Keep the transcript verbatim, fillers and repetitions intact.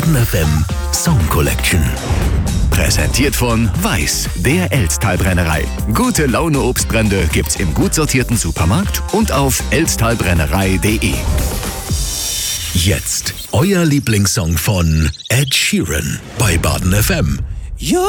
Baden F M Song Collection. Präsentiert von Weiß, der Elsttalbrennerei. Gute Laune Obstbrände gibt's im gut sortierten Supermarkt und auf elsttalbrennerei punkt de. Jetzt euer Lieblingssong von Ed Sheeran bei Baden F M.